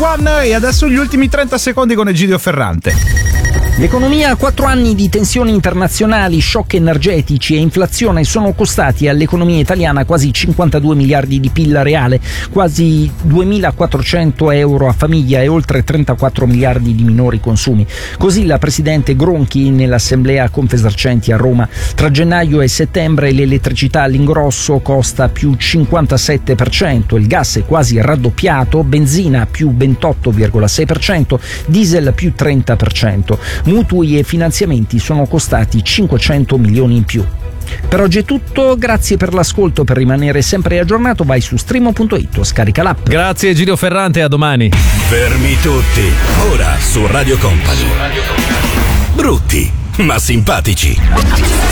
One e adesso gli ultimi 30 secondi con Egidio Ferrante. L'economia ha 4 anni di tensioni internazionali, shock energetici e inflazione sono costati all'economia italiana quasi 52 miliardi di PIL reale, quasi 2.400 euro a famiglia e oltre 34 miliardi di minori consumi. Così la presidente Gronchi nell'assemblea Confesercenti a Roma. Tra gennaio e settembre l'elettricità all'ingrosso costa più 57%, il gas è quasi raddoppiato, benzina più 28,6%, diesel più 30%. Mutui e finanziamenti sono costati 500 milioni in più. Per oggi è tutto, grazie per l'ascolto. Per rimanere sempre aggiornato vai su streamo.it o scarica l'app. Grazie Egidio Ferrante, a domani. Fermi tutti, ora su Radio Company. Brutti ma simpatici.